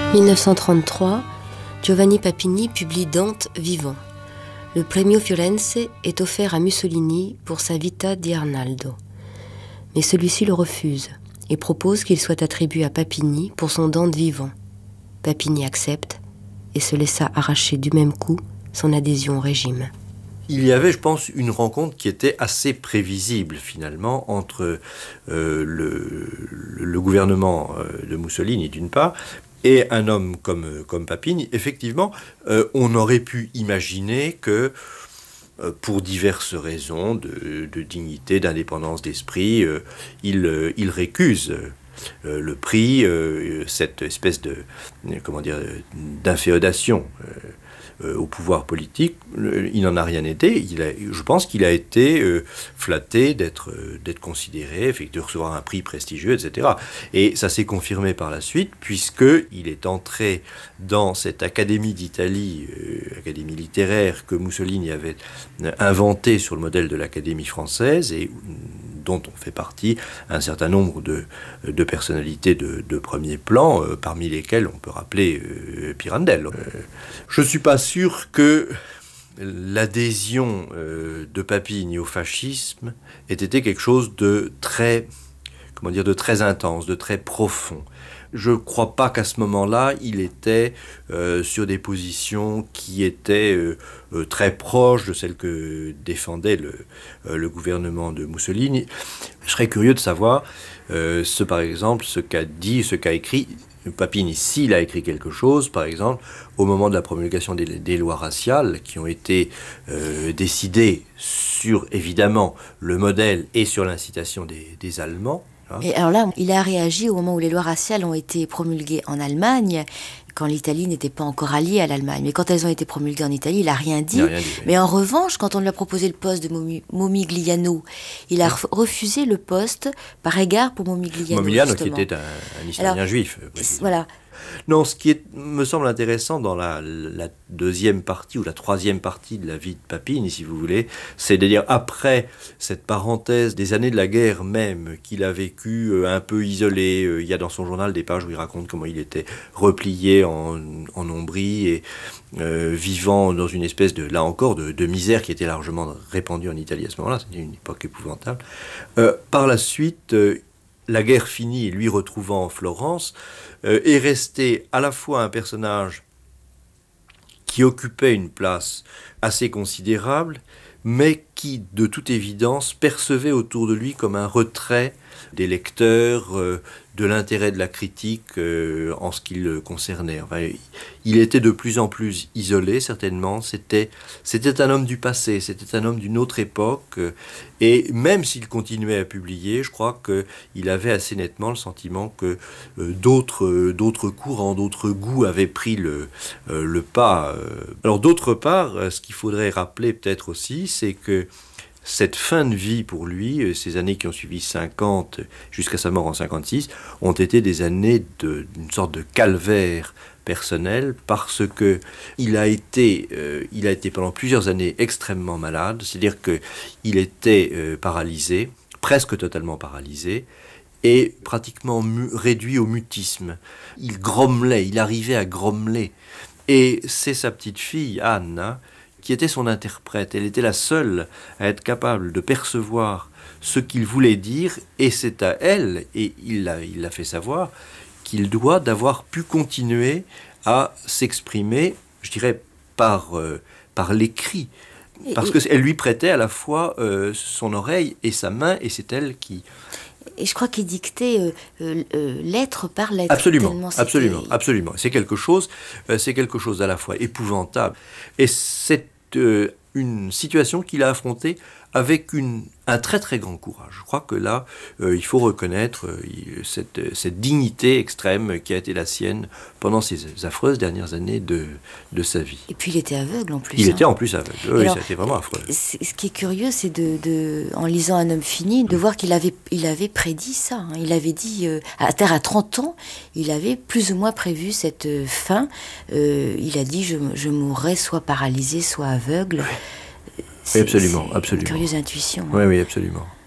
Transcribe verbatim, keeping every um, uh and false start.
dix-neuf cent trente-trois, Giovanni Papini publie Dante vivant. Le Premio Firenze est offert à Mussolini pour sa Vita di Arnaldo. Mais celui-ci le refuse et propose qu'il soit attribué à Papini pour son Dante vivant. Papini accepte et se laissa arracher du même coup son adhésion au régime. Il y avait, je pense, une rencontre qui était assez prévisible, finalement, entre euh, le, le gouvernement de Mussolini, d'une part, et un homme comme, comme Papini. Effectivement, euh, on aurait pu imaginer que, euh, pour diverses raisons de, de dignité, d'indépendance d'esprit, euh, il, euh, il récuse euh, le prix, euh, cette espèce de, comment dire, d'inféodation euh, Euh, au pouvoir politique. Le, il n'en a rien été. Il a, je pense qu'il a été euh, flatté d'être, euh, d'être considéré, fait, de recevoir un prix prestigieux, et cetera. Et ça s'est confirmé par la suite, puisqu'il est entré dans cette Académie d'Italie, euh, Académie littéraire que Mussolini avait inventée sur le modèle de l'Académie française, et dont on fait partie un certain nombre de, de personnalités de, de premier plan, euh, parmi lesquelles on peut rappeler euh, Pirandello. Euh, je ne suis pas sûr que l'adhésion euh, de Papini au fascisme ait été quelque chose de très, comment dire, de très intense, de très profond. Je ne crois pas qu'à ce moment-là, il était euh, sur des positions qui étaient euh, euh, très proches de celles que défendait le, euh, le gouvernement de Mussolini. Je serais curieux de savoir, euh, ce, par exemple, ce qu'a dit, ce qu'a écrit Papini, s'il a écrit quelque chose, par exemple, au moment de la promulgation des, des lois raciales qui ont été euh, décidées sur, évidemment, le modèle et sur l'incitation des, des Allemands. Hein. Et alors là, il a réagi au moment où les lois raciales ont été promulguées en Allemagne, quand l'Italie n'était pas encore alliée à l'Allemagne. Mais quand elles ont été promulguées en Italie, il n'a rien dit. rien dit oui. Mais en revanche, quand on lui a proposé le poste de Momi- Momigliano, il a oui. refusé le poste par égard pour Momigliano. Momigliano, justement. qui était un, un historien Alors, juif. Voilà. Non, ce qui est, me semble intéressant dans la, la deuxième partie ou la troisième partie de la vie de Papini, si vous voulez, c'est de dire après cette parenthèse des années de la guerre même qu'il a vécu euh, un peu isolé. Euh, il y a dans son journal des pages où il raconte comment il était replié en, en Ombrie et euh, vivant dans une espèce de, là encore, de, de misère qui était largement répandue en Italie à ce moment-là. C'était une époque épouvantable. Euh, par la suite, euh, la guerre finie et lui retrouvant en Florence, euh, est resté à la fois un personnage qui occupait une place assez considérable, mais qui, de toute évidence, percevait autour de lui comme un retrait des lecteurs, euh, de l'intérêt de la critique euh, en ce qui le concernait. Enfin, il était de plus en plus isolé, certainement. C'était, c'était un homme du passé, c'était un homme d'une autre époque. Euh, et même s'il continuait à publier, je crois qu'il avait assez nettement le sentiment que euh, d'autres, euh, d'autres courants, d'autres goûts avaient pris le, euh, le pas. Euh. Alors d'autre part, euh, ce qu'il faudrait rappeler peut-être aussi, c'est que cette fin de vie pour lui, ces années qui ont suivi cinquante jusqu'à sa mort en cinquante-six, ont été des années de, d'une sorte de calvaire personnel parce que il a été, euh, il a été pendant plusieurs années extrêmement malade, c'est-à-dire qu'il était euh, paralysé, presque totalement paralysé, et pratiquement mu- réduit au mutisme. Il grommelait, il arrivait à grommeler. Et c'est sa petite fille, Anna, qui était son interprète. Elle était la seule à être capable de percevoir ce qu'il voulait dire, et c'est à elle, et il l'a, il l'a fait savoir, qu'il doit d'avoir pu continuer à s'exprimer, je dirais, par, euh, par l'écrit. Parce qu'elle lui prêtait à la fois euh, son oreille et sa main, et c'est elle qui... Et je crois qu'il dictait euh, euh, euh, lettre par lettre. Absolument, absolument, absolument. C'est quelque chose, euh, c'est quelque chose à la fois épouvantable. Et c'est euh, une situation qu'il a affrontée avec une, un très très grand courage. Je crois que là, euh, il faut reconnaître euh, cette, cette dignité extrême qui a été la sienne pendant ces affreuses dernières années de, de sa vie. Et puis il était aveugle en plus. Il hein. était en plus aveugle, oui, alors, ça a été vraiment affreux. Ce qui est curieux, c'est de, de, en lisant Un homme fini, de mmh. voir qu'il avait, il avait prédit ça. Hein. Il avait dit, euh, à terre à trente ans, il avait plus ou moins prévu cette euh, fin. Euh, il a dit, je, je mourrai soit paralysé, soit aveugle. Oui. Oui, absolument, c'est absolument. Une curieuse intuition. Oui, hein. oui, absolument.